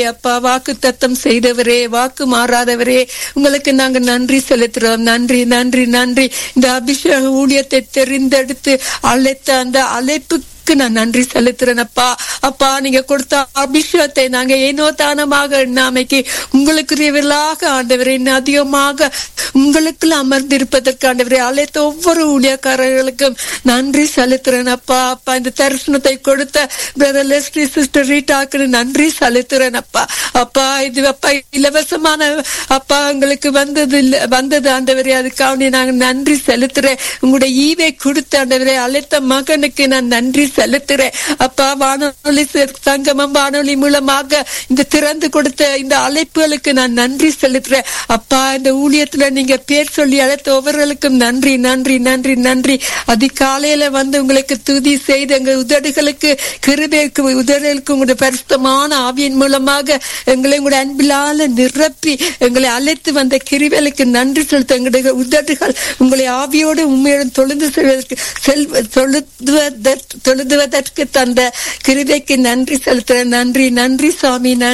அப்பா வாக்கு தத்தம் செய்தவரே, வாக்கு மாறாதவரே, உங்களுக்கு நாங்க நன்றி செலுத்துறோம். நன்றி நன்றி நன்றி. இந்த அபிஷேக ஊழியத்தை தெரிந்தெடுத்து அழைத்த அந்த அழைப்பு நான் நன்றி செலுத்துறேன் அப்பா. அப்பா, நீங்க கொடுத்த அபிஷேகத்தை நாங்க ஏனோ தானமாக எண்ணாமைக்கு உங்களுக்குரியவர்களாக ஆண்டவரே அதிகமாக உங்களுக்குள்ள அமர்ந்திருப்பதற்கு ஆண்டவரே அழைத்த ஒவ்வொரு ஊழியக்காரர்களுக்கும் நன்றி செலுத்துறேன் அப்பா. அப்பா, இந்த தரிசனத்தை கொடுத்த பிரதர் லெஸ்லி, சிஸ்டர் ரீட்டாக்கு நன்றி செலுத்துறேன் அப்பா. அப்பா, இது அப்பா இலவசமான அப்பா உங்களுக்கு வந்தது ஆண்டவரே, அதுக்காக நாங்க நன்றி செலுத்துறேன். உங்களுடைய ஈவை கொடுத்த ஆண்டவரே அழைத்த மகனுக்கு நான் நன்றி செலுத்துறேன் அப்பா. வானொலி சங்கமம் வானொலி மூலமாக இந்த திறந்து கொடுத்த இந்த அழைப்புகளுக்கு நான் நன்றி செலுத்துறேன் அப்பா. இந்த ஊழியத்துல நீங்க பேர் சொல்லி அழைத்த ஒவ்வொருவருக்கும் நன்றி நன்றி நன்றி நன்றி. அதிகாலையில வந்து உங்களுக்கு துதி செய்து எங்கள் உதடுகளுக்கு கிருபைக்கு உதடுகளுக்கு உங்களுடைய பரிசுத்தமான ஆவியின் மூலமாக எங்களை உங்களுடைய அன்பிலால நிரப்பி எங்களை அழைத்து வந்த கிருபைகளுக்கு நன்றி செலுத்த எங்களுடைய உதடுகள் உங்களை ஆவியோடு உண்மையுடன் தொழுதுவதற்கு தந்த கிருபைக்கு நன்றி செலுத்துறேன். நன்றி நன்றி சாமி.